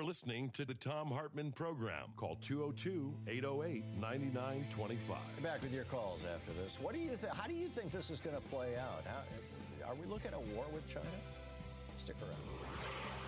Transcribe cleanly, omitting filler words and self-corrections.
listening to the Tom Hartman Program. Call 202-808-9925. Back with your calls after this. What do you think? How do you think this is going to play out? Are we looking at a war with China? Stick around.